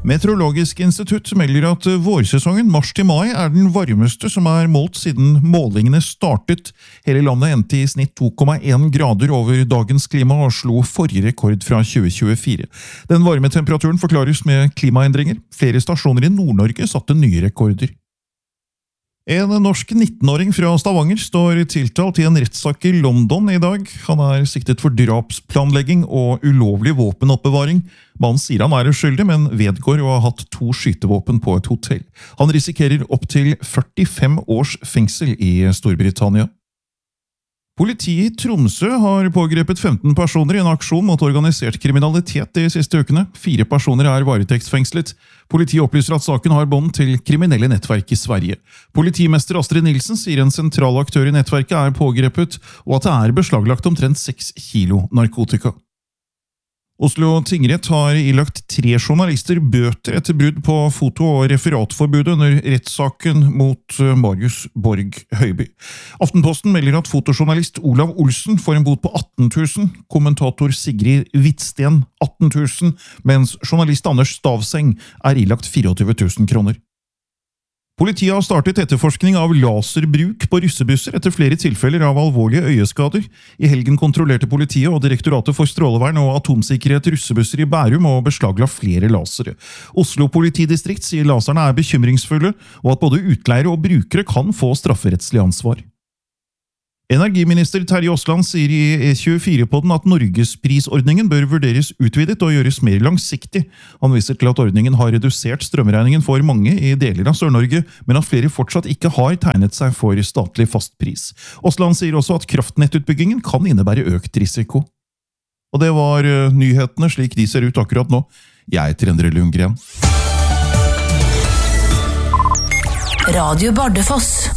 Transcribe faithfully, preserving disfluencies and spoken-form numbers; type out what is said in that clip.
Meteorologisk institutt melder at vårsesongen mars til mai er den varmeste som er målt siden målingene startet. Hele landet endte i snitt to komma en grader over dagens klima og slo forrige rekord fra tjue tjuefire. Den varme temperaturen forklares med klimaendringer. Flere stasjoner i Nord-Norge satte nye rekorder. En norsk nittenåring fra Stavanger står tiltalt i en rettssak i London i dag. Han er siktet for drapsplanlegging og ulovlig våpenoppbevaring. Mannen sier han er uskyldig, men vedgår å ha hatt to skytevåpen på et hotell. Han risikerer opp til førtifem års fengsel i Storbritannia. Politiet i Tromsø har pågrepet femten personer i en aksjon mot organisert kriminalitet de siste ukene. Fire personer er varetektsfengslet. Politiet opplyser at saken har bånd til kriminelle nettverk i Sverige. Politimester Astrid Nilsen sier en sentral aktør i nettverket er pågrepet, og at det er beslaglagt omtrent seks kilo narkotika. Oslo tingrett har ilagt tre journalister bøter etter brudd på foto- og referatforbudet under rettssaken mot Marius Borg Høiby. Aftenposten melder at fotojournalist Olav Olsen får en bot på atten tusen, kommentator Sigrid Hvitsten atten tusen, mens journalist Anders Stavseng er ilagt fireogtyve tusen kroner. Politiet har startet etterforskning av laserbruk på russebusser etter flere tilfeller av alvorlige øyeskader. I helgen kontrollerte politiet og Direktoratet for strålevern og atomsikkerhet russebusser i Bærum og beslagla flere lasere. Oslo politidistrikt sier laserne er bekymringsfulle, og at både utleiere og brukere kan få strafferettslig ansvar. Energiminister Terje Aasland sier i E tjuefire-podden at Norgesprisordningen bør vurderes utvidet og gjøres mer langsiktig. Han viser til at ordningen har redusert strømregningen for mange i deler av Sør-Norge, men at flere fortsatt ikke har tegnet seg for statlig fastpris. Aasland sier også at kraftnettutbyggingen kan innebære økt risiko. Og det var nyhetene slik de ser ut akkurat nå. Jeg heter Endre Lundgren. Radio Bardufoss.